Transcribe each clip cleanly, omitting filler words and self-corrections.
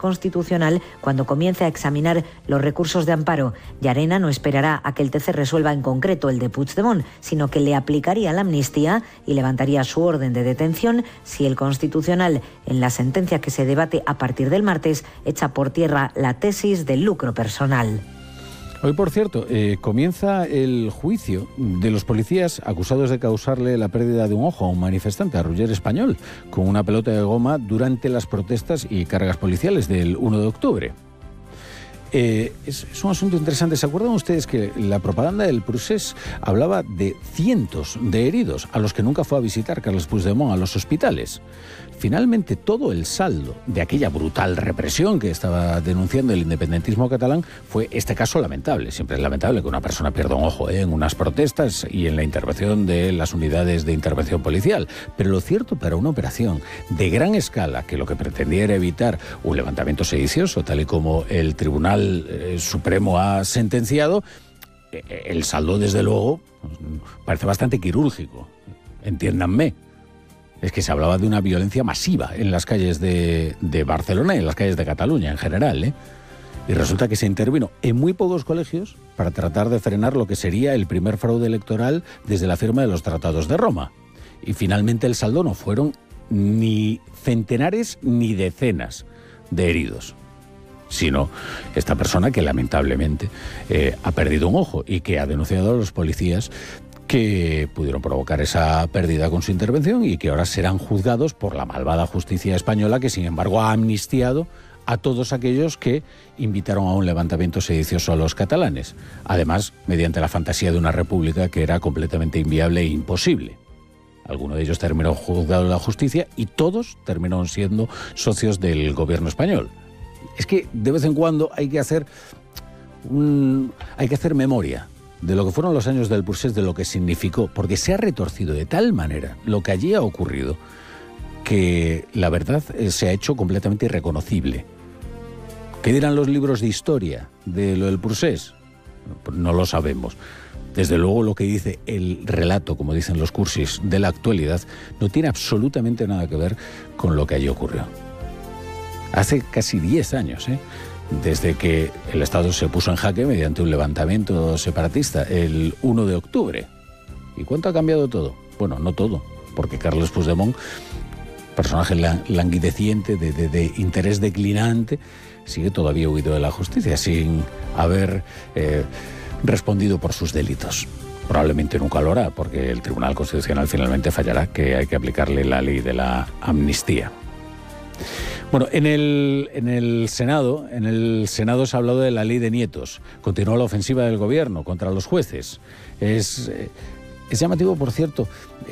Constitucional cuando comience a examinar los recursos de amparo. Llarena no esperará a que el TC resuelva en concreto el de Puigdemont, sino que le aplicaría la amnistía y levantaría su orden de detención si el Constitucional, en la sentencia que se debate a partir del martes, echa por tierra la tesis del lucro personal. Hoy, por cierto, comienza el juicio de los policías acusados de causarle la pérdida de un ojo a un manifestante, a Roger Español, con una pelota de goma durante las protestas y cargas policiales del 1 de octubre. Es un asunto interesante. ¿Se acuerdan ustedes que la propaganda del Procés hablaba de cientos de heridos a los que nunca fue a visitar Carles Puigdemont a los hospitales? Finalmente, todo el saldo de aquella brutal represión que estaba denunciando el independentismo catalán fue este caso lamentable. Siempre es lamentable que una persona pierda un ojo en unas protestas y en la intervención de las unidades de intervención policial. Pero lo cierto, para una operación de gran escala, que lo que pretendía era evitar un levantamiento sedicioso, tal y como el Tribunal Supremo ha sentenciado, el saldo, desde luego, parece bastante quirúrgico. Entiéndanme. Es que se hablaba de una violencia masiva en las calles de Barcelona y en las calles de Cataluña en general, Y resulta que se intervino en muy pocos colegios para tratar de frenar lo que sería el primer fraude electoral desde la firma de los Tratados de Roma. Y finalmente el saldo no fueron ni centenares ni decenas de heridos, sino esta persona que lamentablemente ha perdido un ojo y que ha denunciado a los policías que pudieron provocar esa pérdida con su intervención y que ahora serán juzgados por la malvada justicia española, que sin embargo ha amnistiado a todos aquellos que invitaron a un levantamiento sedicioso a los catalanes, además mediante la fantasía de una república que era completamente inviable e imposible. Alguno de ellos terminó juzgado en la justicia y todos terminaron siendo socios del gobierno español. Es que de vez en cuando hay que hacer memoria de lo que fueron los años del Procés, de lo que significó, porque se ha retorcido de tal manera lo que allí ha ocurrido que la verdad se ha hecho completamente irreconocible. ¿Qué dirán los libros de historia de lo del Procés? No lo sabemos. Desde luego lo que dice el relato, como dicen los cursis, de la actualidad, no tiene absolutamente nada que ver con lo que allí ocurrió. Hace casi 10 años, desde que el Estado se puso en jaque mediante un levantamiento separatista el 1 de octubre. ¿Y cuánto ha cambiado todo? Bueno, no todo, porque Carles Puigdemont, personaje languideciente, de interés declinante, sigue todavía huido de la justicia, sin haber respondido por sus delitos. Probablemente nunca lo hará, porque el Tribunal Constitucional finalmente fallará que hay que aplicarle la ley de la amnistía. Bueno, en el Senado se ha hablado de la ley de nietos. Continúa la ofensiva del gobierno contra los jueces. Es llamativo, por cierto.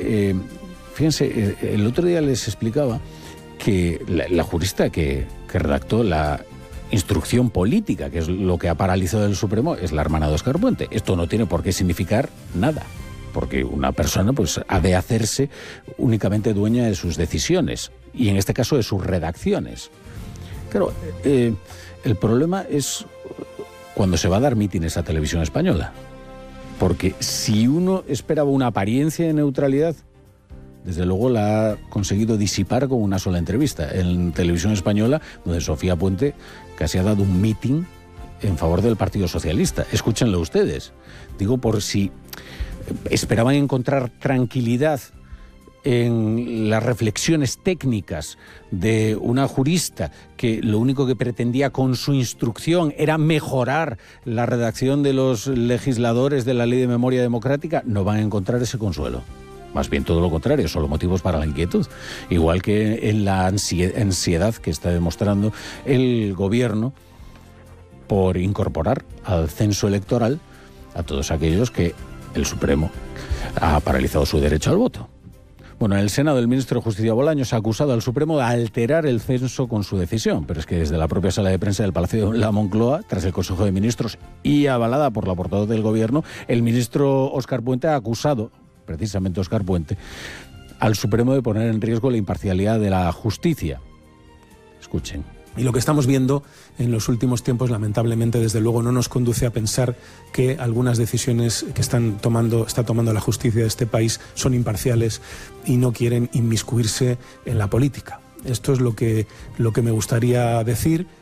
Fíjense, el otro día les explicaba que la jurista que redactó la instrucción política, que es lo que ha paralizado el Supremo, es la hermana de Óscar Puente. Esto no tiene por qué significar nada, porque una persona pues ha de hacerse únicamente dueña de sus decisiones, y en este caso de sus redacciones. Claro, el problema es cuando se va a dar mítines a Televisión Española, porque si uno esperaba una apariencia de neutralidad, desde luego la ha conseguido disipar con una sola entrevista en Televisión Española, donde Sofía Puente casi ha dado un mitin en favor del Partido Socialista. Escúchenlo ustedes. Digo, por si esperaban encontrar tranquilidad en las reflexiones técnicas de una jurista que lo único que pretendía con su instrucción era mejorar la redacción de los legisladores de la Ley de Memoria Democrática, no van a encontrar ese consuelo. Más bien todo lo contrario, solo motivos para la inquietud. Igual que en la ansiedad que está demostrando el gobierno por incorporar al censo electoral a todos aquellos que el Supremo ha paralizado su derecho al voto. Bueno, en el Senado el ministro de Justicia Bolaños ha acusado al Supremo de alterar el censo con su decisión, pero es que desde la propia sala de prensa del Palacio de la Moncloa, tras el Consejo de Ministros y avalada por la portavoz del Gobierno, el ministro Óscar Puente ha acusado, precisamente Óscar Puente, al Supremo de poner en riesgo la imparcialidad de la justicia. Escuchen. Y lo que estamos viendo en los últimos tiempos, lamentablemente, desde luego, no nos conduce a pensar que algunas decisiones que está tomando la justicia de este país son imparciales y no quieren inmiscuirse en la política. Esto es lo que me gustaría decir.